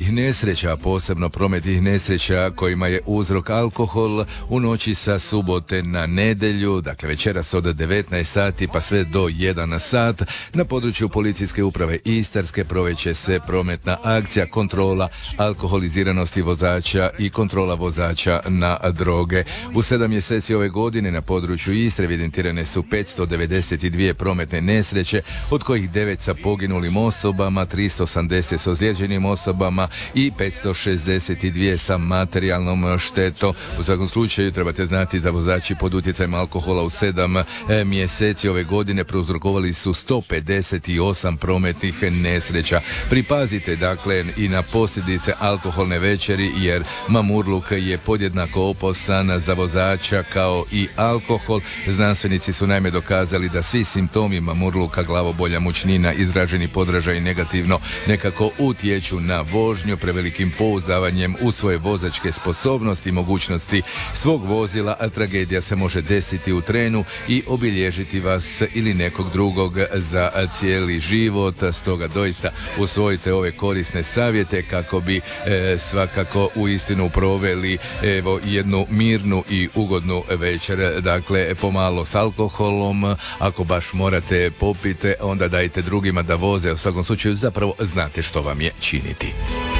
prometnih nesreća, posebno prometnih nesreća kojima je uzrok alkohol u noći sa subote na nedjelju, dakle večeras od 19 sati pa sve do 1 sat, na području policijske uprave Istarske proveće se prometna akcija kontrola alkoholiziranosti vozača i kontrola vozača na droge. U 7 mjeseci ove godine na području Istre evidentirane su 592 prometne nesreće, od kojih 9 sa poginulim osobama, 380 s ozlijeđenim osobama i 562 sa materijalnom štetom. U svakom slučaju trebate znati da vozači pod utjecajem alkohola u 7 mjeseci ove godine prouzrokovali su 158 prometnih nesreća. Pripazite dakle i na posljedice alkoholne večeri, jer mamurluk je podjednako opasan za vozača kao i alkohol. Znanstvenici su naime dokazali da svi simptomi mamurluka, glavobolja, mučnina, izraženi podražaj negativno nekako utječu na vožnju. Prevelikim pouzdavanjem u svoje vozačke sposobnosti i mogućnosti svog vozila, a tragedija se može desiti u trenu i obilježiti vas ili nekog drugog za cijeli život. Stoga doista usvojite ove korisne savjete kako bi svakako uistinu proveli jednu mirnu i ugodnu večer. Dakle, pomalo s alkoholom, ako baš morate popite, onda dajte drugima da voze. U svakom slučaju zapravo znate što vam je činiti.